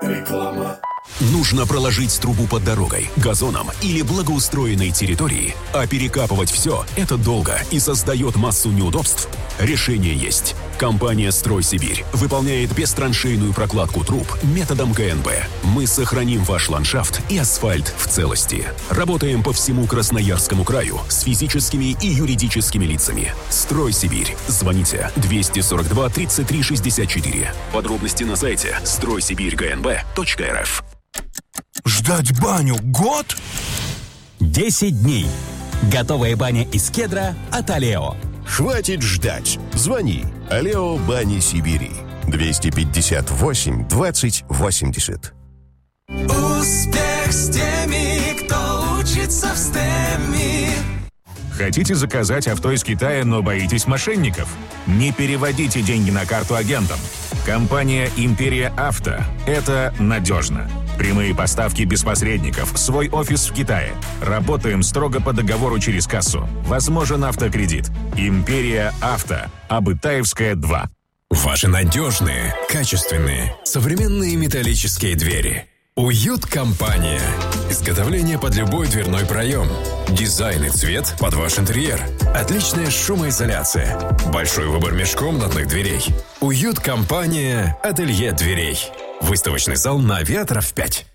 Реклама. Нужно проложить трубу под дорогой, газоном или благоустроенной территорией, а перекапывать все – это долго и создает массу неудобств? Решение есть. Компания «Стройсибирь» выполняет бестраншейную прокладку труб методом ГНБ. Мы сохраним ваш ландшафт и асфальт в целости. Работаем по всему Красноярскому краю с физическими и юридическими лицами. «Стройсибирь». Звоните 242 33 64. Подробности на сайте стройсибирьгнб.рф. Ждать баню год? 10 дней. Готовая баня из кедра от Алео. Хватит ждать. Звони. Алео Бани Сибири. 258 20 80. Успех с теми, кто учится в STEM. Хотите заказать авто из Китая, но боитесь мошенников? Не переводите деньги на карту агентам. Компания «Империя Авто» — это надежно. Прямые поставки без посредников, свой офис в Китае. Работаем строго по договору через кассу. Возможен автокредит. «Империя Авто», Абытаевская, 2. Ваши надежные, качественные, современные металлические двери. Уют-компания. Изготовление под любой дверной проем. Дизайн и цвет под ваш интерьер. Отличная шумоизоляция. Большой выбор межкомнатных дверей. Уют-компания. Ателье дверей. Выставочный зал на Авиаторов 5.